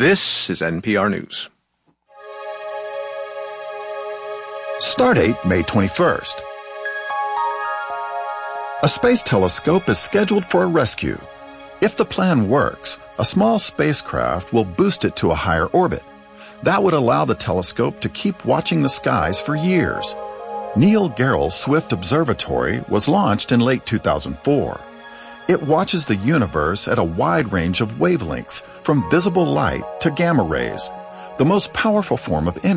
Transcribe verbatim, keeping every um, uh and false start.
This is N P R News. Stardate May twenty-first. A space telescope is scheduled for a rescue. If the plan works, a small spacecraft will boost it to a higher orbit. That would allow the telescope to keep watching the skies for years. Neil Gehrels Swift Observatory was launched in late two thousand four. It watches the universe at a wide range of wavelengths, from visible light to gamma rays, the most powerful form of energy.